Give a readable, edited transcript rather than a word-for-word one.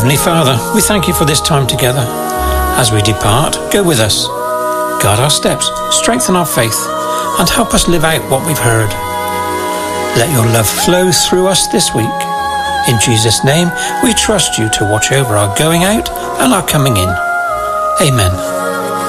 Heavenly Father, we thank you for this time together. As we depart, go with us. Guide our steps, strengthen our faith, and help us live out what we've heard. Let your love flow through us this week. In Jesus' name, we trust you to watch over our going out and our coming in. Amen.